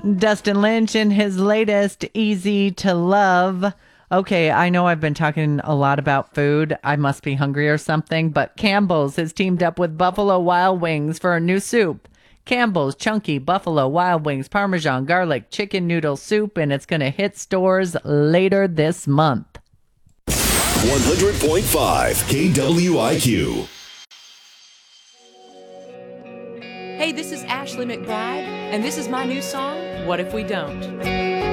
Dustin Lynch in his latest Easy to Love. Okay, I know I've been talking a lot about food. I must be hungry or something, but Campbell's has teamed up with Buffalo Wild Wings for a new soup. Campbell's Chunky Buffalo Wild Wings Parmesan Garlic Chicken Noodle Soup, and it's going to hit stores later this month. 100.5 KWIQ. Hey, this is Ashley McBride, and this is my new song, What If We Don't?